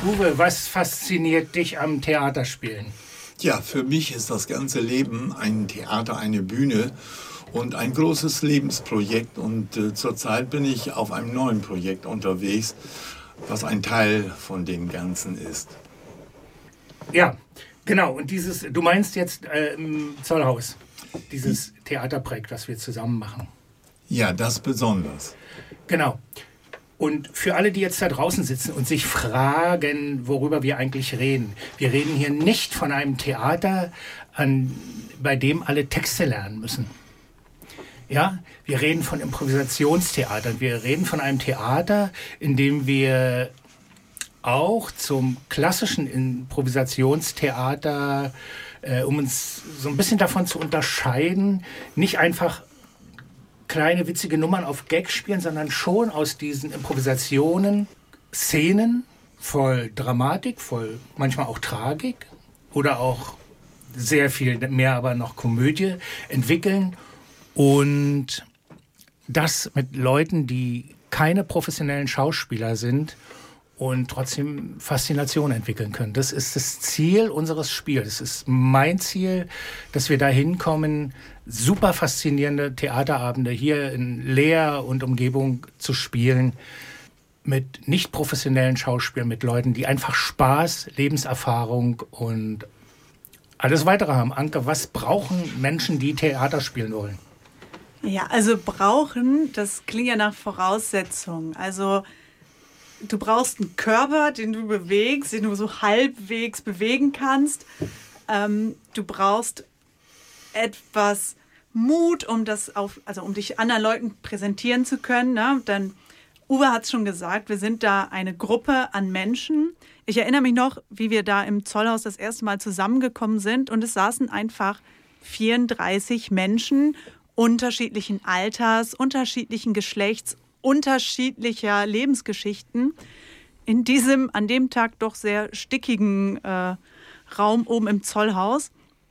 Uwe, was fasziniert dich am Theaterspielen? Ja, für mich ist das ganze Leben ein Theater, eine Bühne und ein großes Lebensprojekt. Und zurzeit bin ich auf einem neuen Projekt unterwegs, was ein Teil von dem Ganzen ist. Ja, genau. Und du meinst jetzt im Zollhaus, dieses Theaterprojekt, was wir zusammen machen. Ja, das besonders. Genau. Und für alle, die jetzt da draußen sitzen und sich fragen, worüber wir eigentlich reden. Wir reden hier nicht von einem Theater, bei dem alle Texte lernen müssen. Ja, wir reden von Improvisationstheater. Wir reden von einem Theater, in dem wir auch zum klassischen Improvisationstheater, um uns so ein bisschen davon zu unterscheiden, nicht einfach kleine witzige Nummern auf Gag spielen, sondern schon aus diesen Improvisationen Szenen voll Dramatik, voll manchmal auch Tragik oder auch sehr viel mehr, aber noch Komödie entwickeln und das mit Leuten, die keine professionellen Schauspieler sind und trotzdem Faszination entwickeln können. Das ist das Ziel unseres Spiels. Das ist mein Ziel, dass wir da hinkommen, super faszinierende Theaterabende hier in Leer und Umgebung zu spielen mit nicht professionellen Schauspielern, mit Leuten, die einfach Spaß, Lebenserfahrung und alles Weitere haben. Anke, was brauchen Menschen, die Theater spielen wollen? Ja, also brauchen, das klingt ja nach Voraussetzungen. Also du brauchst einen Körper, den du bewegst, den du so halbwegs bewegen kannst. Du brauchst etwas Mut, um dich anderen Leuten präsentieren zu können. Ne? Dann, Uwe hat es schon gesagt, wir sind da eine Gruppe an Menschen. Ich erinnere mich noch, wie wir da im Zollhaus das erste Mal zusammengekommen sind und es saßen einfach 34 Menschen unterschiedlichen Alters, unterschiedlichen Geschlechts, unterschiedlicher Lebensgeschichten in diesem an dem Tag doch sehr stickigen Raum oben im Zollhaus.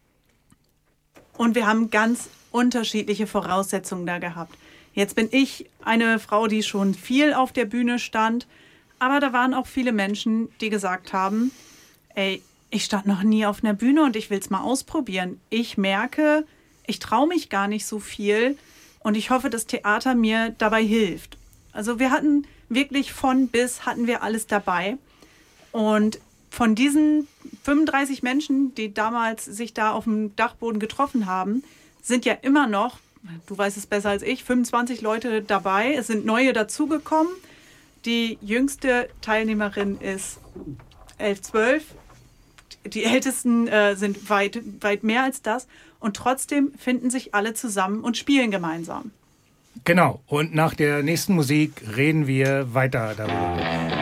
Und wir haben ganz unterschiedliche Voraussetzungen da gehabt. Jetzt bin ich eine Frau, die schon viel auf der Bühne stand, aber da waren auch viele Menschen, die gesagt haben, ey, ich stand noch nie auf einer Bühne und ich will es mal ausprobieren. Ich merke, ich traue mich gar nicht so viel und ich hoffe, dass Theater mir dabei hilft. Also wir hatten wirklich von bis hatten wir alles dabei. Und von diesen 35 Menschen, die damals sich da auf dem Dachboden getroffen haben, sind ja immer noch, du weißt es besser als ich, 25 Leute dabei. Es sind neue dazugekommen. Die jüngste Teilnehmerin ist 11, 12. Die Ältesten sind weit mehr als das. Und trotzdem finden sich alle zusammen und spielen gemeinsam. Genau. Und nach der nächsten Musik reden wir weiter darüber.